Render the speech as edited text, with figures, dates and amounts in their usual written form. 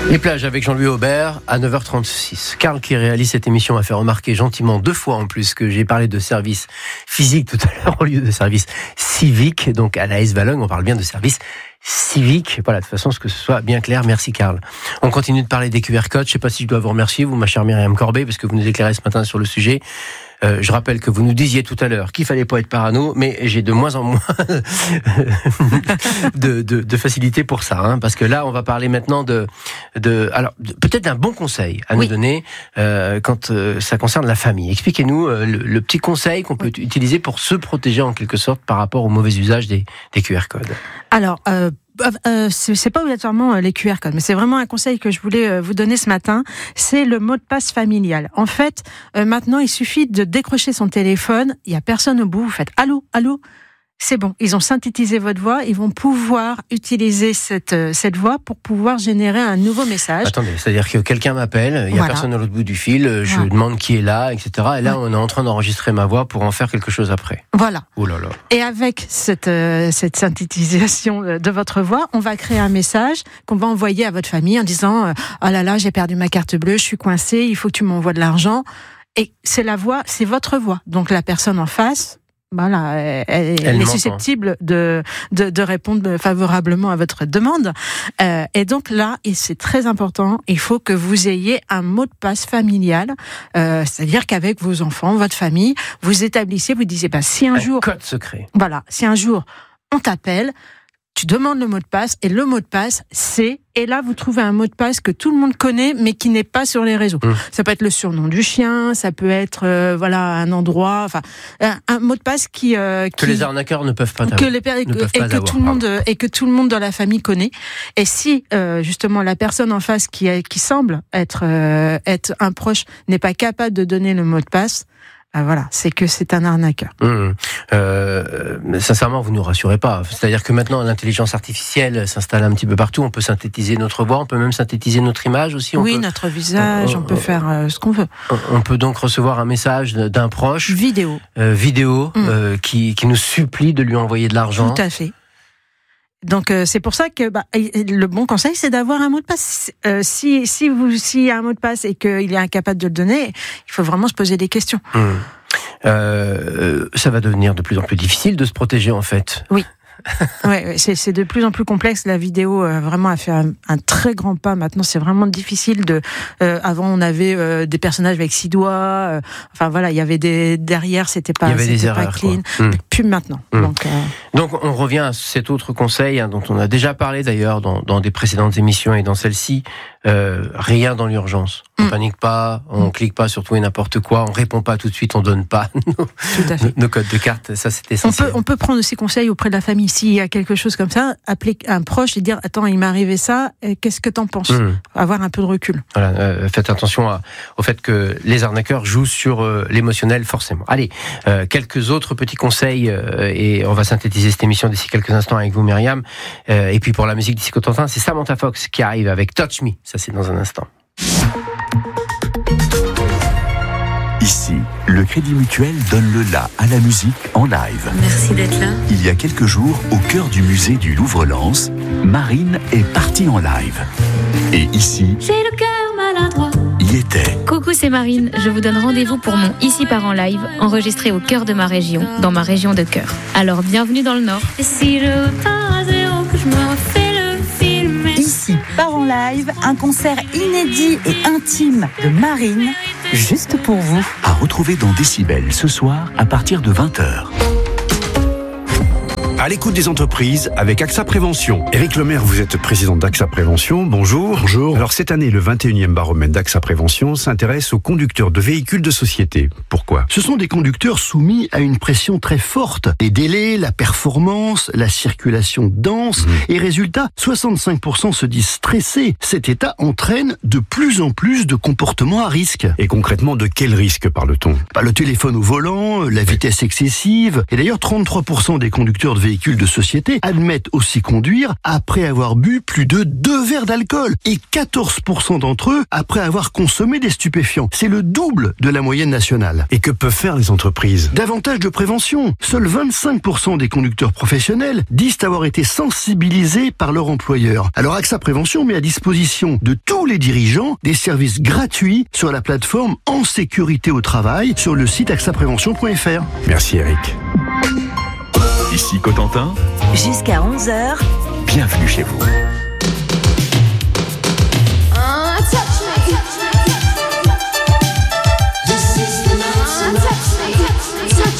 Les plages avec Jean-Louis Aubert à 9h36. Karl, qui réalise cette émission, a fait remarquer gentiment 2 fois en plus que j'ai parlé de service physique tout à l'heure au lieu de service civique. Donc à la AS Valognes, on parle bien de service civique. Voilà, de toute façon, que ce soit bien clair. Merci Karl. On continue de parler des QR codes. Je ne sais pas si je dois vous remercier, vous, ma chère Myriam Corbet, parce que vous nous éclairez ce matin sur le sujet. Je rappelle que vous nous disiez tout à l'heure qu'il fallait pas être parano, mais j'ai de moins en moins de facilité pour ça, hein, parce que là, on va parler maintenant alors peut-être d'un bon conseil à nous donner quand ça concerne la famille. Expliquez-nous le petit conseil qu'on peut utiliser pour se protéger en quelque sorte par rapport au mauvais usage des QR codes. Alors, c'est pas obligatoirement les QR codes, mais c'est vraiment un conseil que je voulais vous donner ce matin. C'est le mot de passe familial. En fait, maintenant, il suffit de décrocher son téléphone. Il y a personne au bout. Vous faites allô, allô. C'est bon. Ils ont synthétisé votre voix. Ils vont pouvoir utiliser cette voix pour pouvoir générer un nouveau message. Attendez, c'est-à-dire que quelqu'un m'appelle, il y a personne à l'autre bout du fil, je demande qui est là, etc. Et là, on est en train d'enregistrer ma voix pour en faire quelque chose après. Voilà. Oh là là. Et avec cette synthétisation de votre voix, on va créer un message qu'on va envoyer à votre famille en disant oh là là, j'ai perdu ma carte bleue, je suis coincé, il faut que tu m'envoies de l'argent. Et c'est la voix, c'est votre voix. Donc la personne en face, voilà, elle est susceptible de répondre favorablement à votre demande. Et donc là, et c'est très important, il faut que vous ayez un mot de passe familial, c'est-à-dire qu'avec vos enfants, votre famille, vous établissez, vous disiez, si un jour... code secret. Voilà, si un jour on t'appelle, tu demandes le mot de passe, et le mot de passe, c'est... Et là, vous trouvez un mot de passe que tout le monde connaît, mais qui n'est pas sur les réseaux. Ça peut être le surnom du chien, ça peut être un endroit, enfin un mot de passe que les arnaqueurs ne peuvent pas avoir. Et que tout le monde dans la famille connaît. Et si justement la personne en face qui semble être un proche n'est pas capable de donner le mot de passe, voilà, c'est que c'est un arnaqueur. Sincèrement, vous ne nous rassurez pas. C'est-à-dire que maintenant, l'intelligence artificielle s'installe un petit peu partout. On peut synthétiser notre voix, on peut même synthétiser notre image aussi. Notre visage, on peut faire ce qu'on veut. On peut donc recevoir un message d'un proche. Vidéo. Qui nous supplie de lui envoyer de l'argent. Tout à fait. Donc c'est pour ça que le bon conseil, c'est d'avoir un mot de passe. S'il y a un mot de passe et qu'il est incapable de le donner, il faut vraiment se poser des questions. Ça va devenir de plus en plus difficile de se protéger en fait. Oui. Ouais, c'est de plus en plus complexe. La vidéo vraiment a fait un très grand pas. Maintenant, c'est vraiment difficile avant, on avait des personnages avec 6 doigts. Enfin voilà, il y avait derrière, c'était pas erreurs, clean. Plus maintenant. Donc on revient à cet autre conseil dont on a déjà parlé d'ailleurs dans des précédentes émissions et dans celle-ci. Rien dans l'urgence. On panique pas, on clique pas sur tout et n'importe quoi, on répond pas tout de suite, on donne pas nos codes de carte. Ça, c'est essentiel. On peut prendre aussi conseil auprès de la famille. S'il y a quelque chose comme ça, appeler un proche et dire attends, il m'est arrivé ça, qu'est-ce que t'en penses? Avoir un peu de recul. Voilà, faites attention au fait que les arnaqueurs jouent sur l'émotionnel forcément. Allez, quelques autres petits conseils et on va synthétiser cette émission d'ici quelques instants avec vous, Myriam. Et puis pour la musique d'ici Cotentin, c'est Samantha Fox qui arrive avec Touch Me. Ça, c'est dans un instant. Ici, le Crédit Mutuel donne le la à la musique en live. Merci d'être là. Il y a quelques jours, au cœur du musée du Louvre-Lens, Marine est partie en live. Et ici, j'ai le cœur maladroit. Y était. Coucou, c'est Marine. Je vous donne rendez-vous pour mon Ici part en live, enregistré au cœur de ma région, dans ma région de cœur. Alors, bienvenue dans le Nord. Et si je pars à zéro, que je me refais le film. Ici part en live, un concert inédit et intime de Marine, juste pour vous. À retrouver dans Décibel ce soir à partir de 20h. À l'écoute des entreprises avec AXA Prévention. Éric Lemaire, vous êtes président d'AXA Prévention. Bonjour. Bonjour. Alors cette année, le 21e baromètre d'AXA Prévention s'intéresse aux conducteurs de véhicules de société. Pourquoi ? Ce sont des conducteurs soumis à une pression très forte. Les délais, la performance, la circulation dense. Et résultat, 65% se disent stressés. Cet état entraîne de plus en plus de comportements à risque. Et concrètement, de quel risque parle-t-on ? Le téléphone au volant, la vitesse excessive. Et d'ailleurs, 33% des conducteurs de véhicules véhicules de société admettent aussi conduire après avoir bu plus de 2 verres d'alcool et 14% d'entre eux après avoir consommé des stupéfiants. C'est le double de la moyenne nationale. Et que peuvent faire les entreprises? Davantage de prévention. Seuls 25% des conducteurs professionnels disent avoir été sensibilisés par leur employeur. Alors AXA Prévention met à disposition de tous les dirigeants des services gratuits sur la plateforme En Sécurité au Travail sur le site axaprévention.fr. Merci Eric. Ici Cotentin, Jusqu'à 11h, bienvenue chez vous.